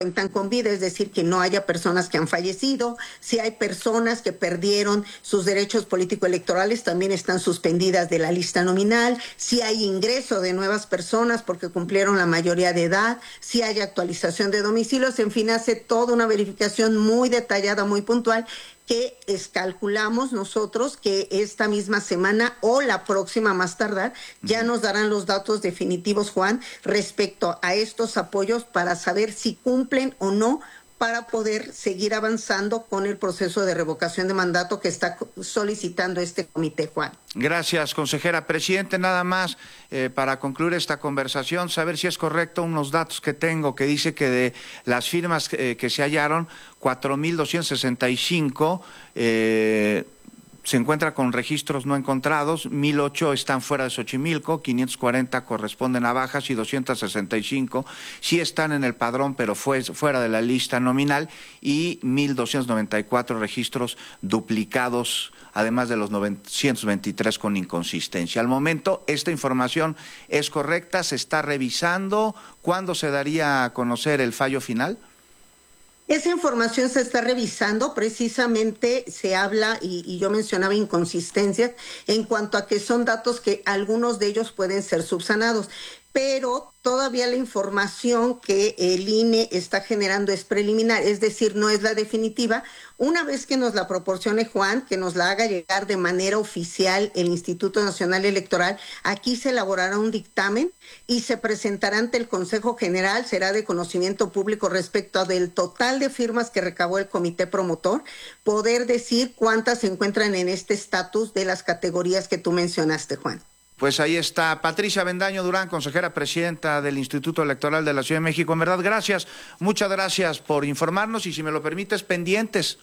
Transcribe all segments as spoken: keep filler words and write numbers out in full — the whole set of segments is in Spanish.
cuentan con vida, es decir, que no haya personas que han fallecido. Si hay personas que perdieron sus derechos político-electorales, también están suspendidas de la lista nominal. Si hay ingreso de nuevas personas porque cumplieron la mayoría de edad, si hay actualización de domicilios, en fin, hace toda una verificación muy detallada, muy puntual, que es, calculamos nosotros que esta misma semana o la próxima más tardar ya nos darán los datos definitivos, Juan, respecto a estos apoyos para saber si cumplen o no, para poder seguir avanzando con el proceso de revocación de mandato que está solicitando este comité, Juan. Gracias, consejera. Presidente, nada más eh, para concluir esta conversación, saber si es correcto unos datos que tengo, que dice que de las firmas eh, que se hallaron, cuatro mil doscientos sesenta y cinco eh, se encuentra con registros no encontrados, mil ocho están fuera de Xochimilco, quinientos cuarenta corresponden a bajas y doscientos sesenta y cinco sí están en el padrón pero fue fuera de la lista nominal, y mil doscientos noventa y cuatro registros duplicados, además de los novecientos veintitrés con inconsistencia. Al momento, ¿esta información es correcta? ¿Se está revisando? ¿Cuándo se daría a conocer el fallo final? Esa información se está revisando, precisamente se habla, y, y yo mencionaba inconsistencias, en cuanto a que son datos que algunos de ellos pueden ser subsanados, pero todavía la información que el I N E está generando es preliminar, es decir, no es la definitiva. Una vez que nos la proporcione Juan, que nos la haga llegar de manera oficial el Instituto Nacional Electoral, aquí se elaborará un dictamen y se presentará ante el Consejo General, será de conocimiento público respecto del total de firmas que recabó el comité promotor, poder decir cuántas se encuentran en este estatus de las categorías que tú mencionaste, Juan. Pues ahí está Patricia Avendaño Durán, consejera presidenta del Instituto Electoral de la Ciudad de México. En verdad, gracias, muchas gracias por informarnos y, si me lo permites, pendientes.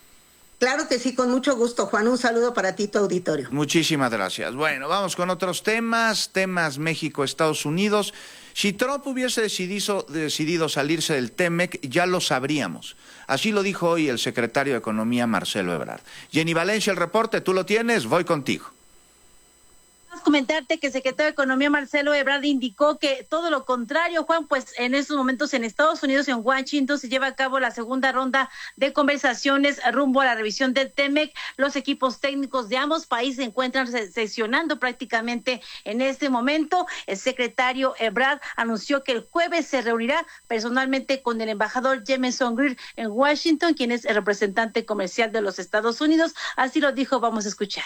Claro que sí, con mucho gusto, Juan. Un saludo para ti, tu auditorio. Muchísimas gracias. Bueno, vamos con otros temas, temas México-Estados Unidos. Si Trump hubiese decidido, decidido salirse del T-MEC, ya lo sabríamos. Así lo dijo hoy el secretario de Economía, Marcelo Ebrard. Jenny Valencia, el reporte, tú lo tienes, voy contigo. Comentarte que el secretario de Economía, Marcelo Ebrard, indicó que todo lo contrario, Juan, pues en estos momentos en Estados Unidos, en Washington, se lleva a cabo la segunda ronda de conversaciones rumbo a la revisión del T-MEC. Los equipos técnicos de ambos países se encuentran sesionando prácticamente en este momento. El secretario Ebrard anunció que el jueves se reunirá personalmente con el embajador Jameson Greer en Washington, quien es el representante comercial de los Estados Unidos. Así lo dijo, vamos a escuchar.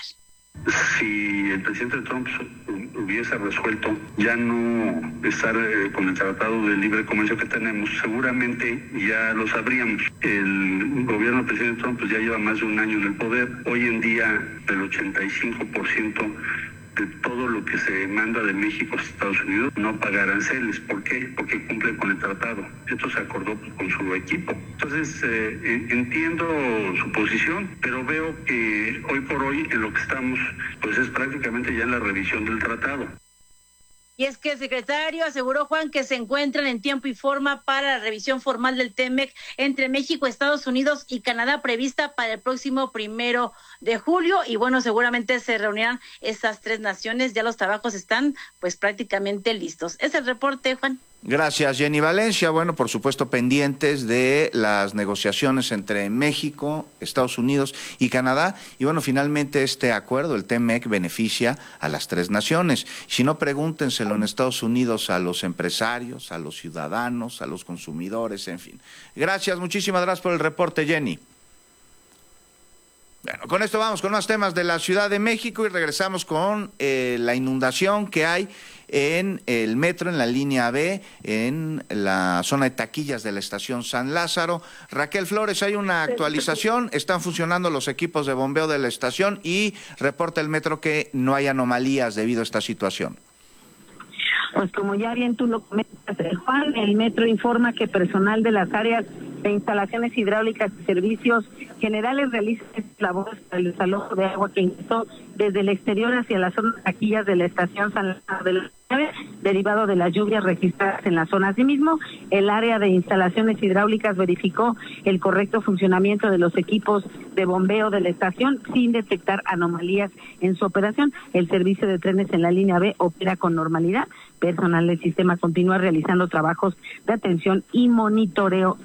Si el presidente Trump hubiese resuelto ya no estar eh, con el tratado de libre comercio que tenemos, seguramente ya lo sabríamos. El gobierno del presidente Trump pues, ya lleva más de un año en el poder. Hoy en día el ochenta y cinco por ciento de todo lo que se manda de México a Estados Unidos no paga aranceles. ¿Por qué? Porque cumple con el tratado. Esto se acordó pues, con su equipo. Entonces, eh, entiendo su posición, pero veo que hoy por hoy en lo que estamos, pues es prácticamente ya en la revisión del tratado. Y es que el secretario aseguró, Juan, que se encuentran en tiempo y forma para la revisión formal del T-MEC entre México, Estados Unidos y Canadá, prevista para el próximo primero de julio. Y bueno, seguramente se reunirán estas tres naciones. Ya los trabajos están pues prácticamente listos. Es el reporte, Juan. Gracias, Jenny Valencia. Bueno, por supuesto, pendientes de las negociaciones entre México, Estados Unidos y Canadá. Y bueno, finalmente este acuerdo, el T-MEC, beneficia a las tres naciones. Si no, pregúntenselo en Estados Unidos a los empresarios, a los ciudadanos, a los consumidores, en fin. Gracias, muchísimas gracias por el reporte, Jenny. Bueno, con esto vamos con más temas de la Ciudad de México y regresamos con eh, la inundación que hay en el metro, en la línea B, en la zona de taquillas de la estación San Lázaro. Raquel Flores, hay una actualización, están funcionando los equipos de bombeo de la estación y reporta el metro que no hay anomalías debido a esta situación. Pues como ya bien tú lo comentas, Juan, el metro informa que personal de las áreas de instalaciones hidráulicas y servicios generales realiza labores para el desalojo de agua que ingresó desde el exterior hacia la zona de taquillas de la estación San Lázaro de la Nave, derivado de las lluvias registradas en la zona. Asimismo, el área de instalaciones hidráulicas verificó el correcto funcionamiento de los equipos de bombeo de la estación sin detectar anomalías en su operación. El servicio de trenes en la línea B opera con normalidad. Personal del sistema continúa realizando trabajos de atención y monitoreo